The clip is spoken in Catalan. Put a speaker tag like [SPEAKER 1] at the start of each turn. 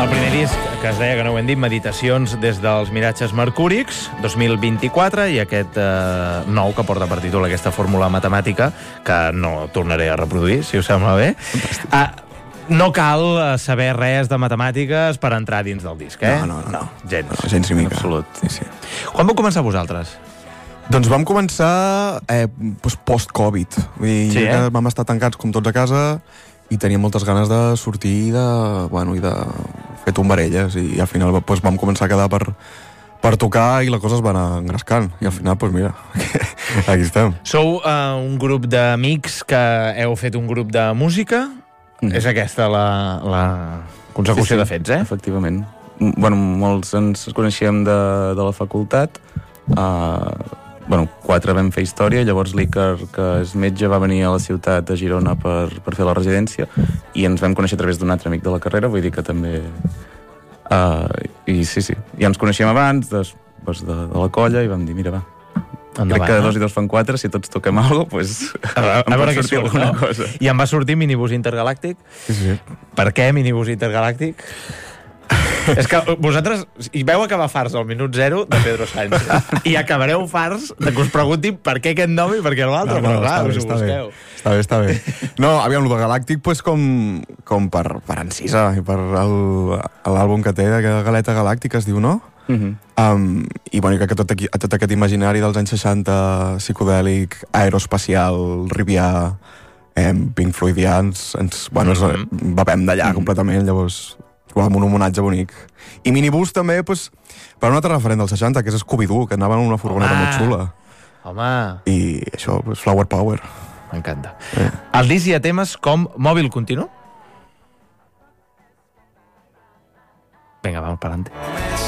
[SPEAKER 1] El primer disc, que es deia, que no ho hem dit, Meditacions des dels miratges mercúrics, 2024, i aquest nou que porta per títol aquesta fórmula matemàtica, que no tornaré a reproduir, si us sembla bé. No cal saber res de matemàtiques per entrar dins del disc, eh?
[SPEAKER 2] No.
[SPEAKER 1] Gens
[SPEAKER 2] ni mica.
[SPEAKER 1] absolut.
[SPEAKER 2] Sí.
[SPEAKER 1] Quan vau començar vosaltres?
[SPEAKER 2] Doncs vam començar post-Covid.
[SPEAKER 1] Sí,
[SPEAKER 2] vam estar tancats com tots a casa i teníem moltes ganes de sortir i de fer tombarelles, i al final vam començar a quedar per tocar, i la cosa es va anar engrescant, i al final, mira, aquí estem.
[SPEAKER 1] Sou un grup d'amics que heu fet un grup de música? És aquesta la consecució de fets, eh?
[SPEAKER 3] Efectivament. Bueno, molts ens coneixíem de la facultat. 4 vam fer història, llavors l'Iker, que és metge, va venir a la ciutat de Girona per fer la residència, i ens vam conèixer a través d'un altre amic de la carrera, vull dir que també... I sí, ja ens coneixíem abans de la colla, i vam dir, mira, va, crec que 2 i 2 fan 4, si tots toquem alguna cosa,
[SPEAKER 1] a veure què surt,
[SPEAKER 3] alguna cosa.
[SPEAKER 1] I em va sortir Minibús Intergalàctic?
[SPEAKER 2] Sí.
[SPEAKER 1] Per què Minibús Intergalàctic? És que vosaltres veu acabar farts al minut 0 de Pedro Sánchez i acabareu farts de que us preguntin per què aquest nom i per què l'altre, però clar, us ho busqueu.
[SPEAKER 2] Està bé. No, aviam, el de Galàctic, com per Encisa i per l'àlbum que té, de Galeta Galàctica, es diu, no? I que tot aquest imaginari dels anys 60, psicodèlic, aeroespacial, rivià, Pink Floydians, ens bevem d'allà completament, llavors amb un homenatge bonic. I Minibús també, per un altre referent dels 60, que és Scooby-Doo, que anava en una furgoneta molt xula.
[SPEAKER 1] Home!
[SPEAKER 2] I això, Flower Power.
[SPEAKER 1] M'encanta. Al disc hi ha temes com Mòbil Continu? Vinga, vamos para adelante.